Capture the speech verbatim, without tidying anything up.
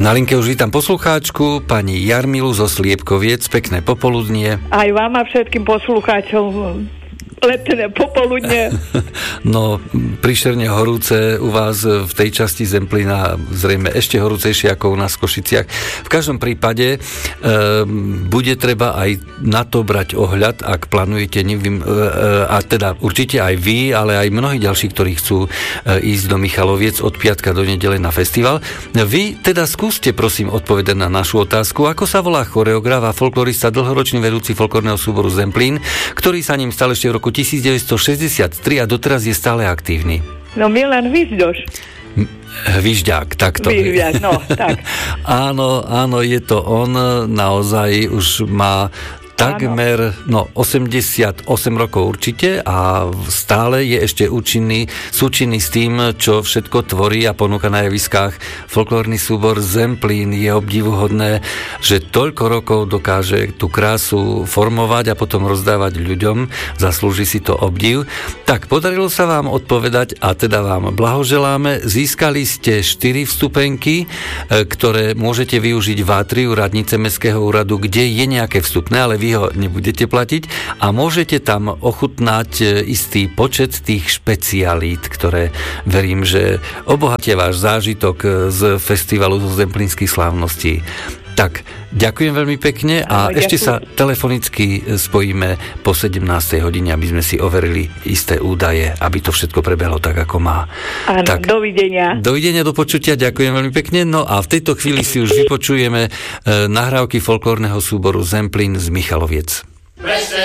Na linke už vítam poslucháčku, pani Jarmilu zo Sliepkoviec. Pekné popoludnie. Aj vám a všetkým poslucháčom letné popoludne. No, príšerne horúce u vás v tej časti Zemplína, zrejme ešte horúcejšie ako u nás v Košiciach. V každom prípade e, bude treba aj na to brať ohľad, ak plánujete, nevím, e, a teda určite aj vy, ale aj mnohí ďalší, ktorí chcú e, ísť do Michaloviec od piatka do nedele na festival. Vy teda skúste, prosím, odpovedať na našu otázku. Ako sa volá choreograf a folklorista, dlhoročný vedúci folklórneho súboru Zemplín, ktorý sa ním stal ešte v roku devätnásťstošesťdesiattri a doteraz je stále aktívny? No Milan Vyzdoš. Vyžďák, takto. Vyžďák, no, tak. Áno, áno, je to on, naozaj už má takmer, no, osemdesiatosem rokov určite a stále je ešte účinný, súčinný s tým, čo všetko tvorí a ponúka na javiskách. Folklórny súbor Zemplín je obdivuhodné, že toľko rokov dokáže tú krásu formovať a potom rozdávať ľuďom. Zaslúži si to obdiv. Tak, podarilo sa vám odpovedať a teda vám blahoželáme. Získali ste štyri vstupenky, ktoré môžete využiť v Atriu radnice Mestského úradu, kde je nejaké vstupné, ale vy ho nebudete platiť a môžete tam ochutnať istý počet tých špecialít, ktoré verím, že obohatia váš zážitok z festivalu zo zemplínskych slávností. Tak, ďakujem veľmi pekne a Ahoj, ešte ďakujem. sa telefonicky spojíme po sedemnástej hodine, aby sme si overili isté údaje, aby to všetko prebehlo tak, ako má. Áno, tak, dovidenia. Dovidenia, do počutia, ďakujem veľmi pekne. No a v tejto chvíli si už vypočujeme e, nahrávky folklórneho súboru Zemplín z Michaloviec.